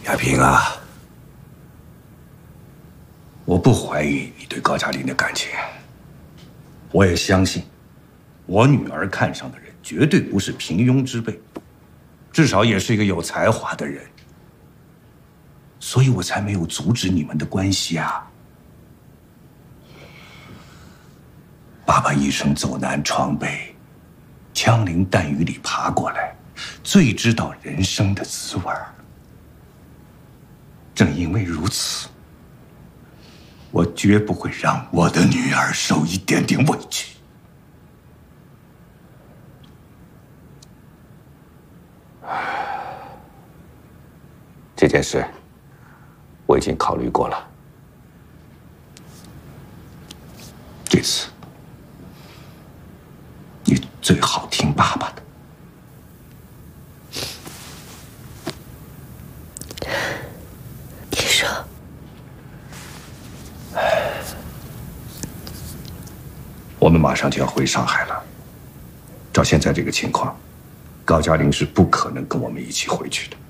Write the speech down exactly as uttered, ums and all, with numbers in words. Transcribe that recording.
亚萍啊，我不怀疑你对高加林的感情，我也相信，我女儿看上的人绝对不是平庸之辈，至少也是一个有才华的人，所以我才没有阻止你们的关系啊。爸爸一生走南闯北，枪林弹雨里爬过来，最知道人生的滋味儿。正因为如此，我绝不会让我的女儿受一点点委屈。 这件事我已经考虑过了。 这次，你最好听爸爸的。 你说。 我们马上就要回上海了。照现在这个情况，高加林是不可能跟我们一起回去的。